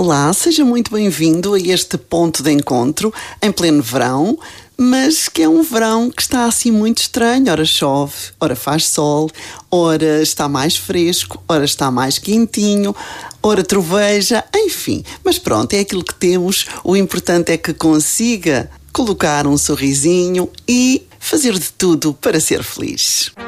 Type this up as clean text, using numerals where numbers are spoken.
Olá, seja muito bem-vindo a este ponto de encontro em pleno verão, mas que é um verão que está assim muito estranho. Ora chove, ora faz sol, ora está mais fresco, ora está mais quentinho, ora troveja, enfim. Mas pronto, é aquilo que temos. O importante é que consiga colocar um sorrisinho e fazer de tudo para ser feliz.